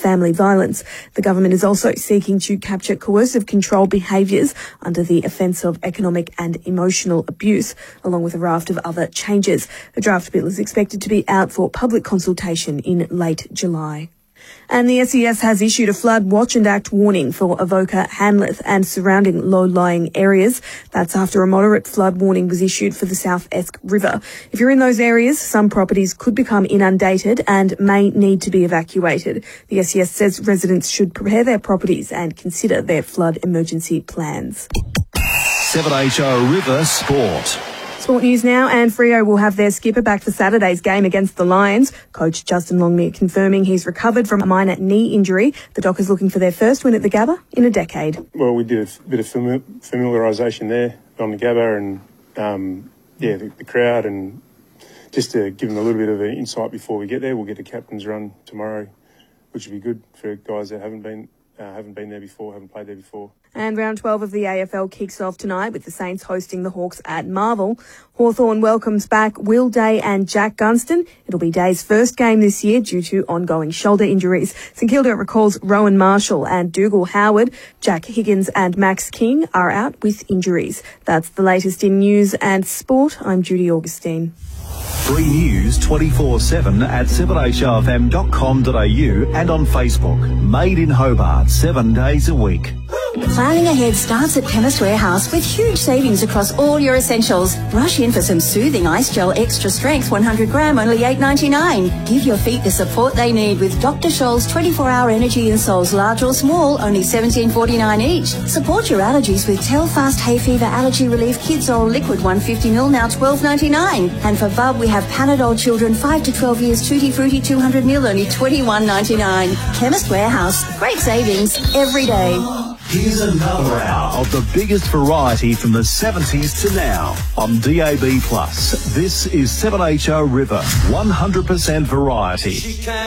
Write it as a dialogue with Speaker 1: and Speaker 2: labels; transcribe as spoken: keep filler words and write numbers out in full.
Speaker 1: family violence. The government is also seeking to capture coercive control behaviours under the offence of economic and emotional abuse, along with a raft of other changes. The draft bill is expected to be out for public consultation in late July. And the S E S has issued a flood watch and act warning for Avoca, Hanleth and surrounding low-lying areas. That's after a moderate flood warning was issued for the South Esk River. If you're in those areas, some properties could become inundated and may need to be evacuated. The S E S says residents should prepare their properties and consider their flood emergency plans.
Speaker 2: seven H O River Sport.
Speaker 1: Sport news now, and Freo will have their skipper back for Saturday's game against the Lions. Coach Justin Longmire confirming he's recovered from a minor knee injury. The Dockers looking for their first win at the Gabba in a decade.
Speaker 3: Well, we did a bit of familiarisation there on the Gabba and, um, yeah, the, the crowd, and just to give them a little bit of an insight before we get there. We'll get a captain's run tomorrow, which will be good for guys that haven't been uh, haven't been there before, haven't played there before.
Speaker 1: And round twelve of the A F L kicks off tonight with the Saints hosting the Hawks at Marvel. Hawthorn welcomes back Will Day and Jack Gunston. It'll be Day's first game this year due to ongoing shoulder injuries. St Kilda recalls Rowan Marshall and Dougal Howard. Jack Higgins and Max King are out with injuries. That's the latest in news and sport. I'm Judy Augustine.
Speaker 2: Free news twenty-four seven at seven H O F M dot com dot A U and on Facebook. Made in Hobart, seven days a week.
Speaker 4: Planning ahead starts at Chemist Warehouse with huge savings across all your essentials. Rush in for some soothing ice gel extra strength one hundred gram, only eight ninety-nine. Give your feet the support they need with Doctor Scholl's twenty-four hour energy insoles, large or small, only seventeen forty-nine each. Support your allergies with Telfast Hay Fever Allergy Relief Kids Oral Liquid one hundred fifty milliliters, now twelve ninety-nine. And for Bub, we have Panadol Children five to twelve years Tutti Frutti two hundred milliliters, only twenty-one ninety-nine. Chemist Warehouse, great savings every day.
Speaker 2: Here's another hour of the biggest variety from the seventies to now on D A B plus. This is seven H O River, one hundred percent variety.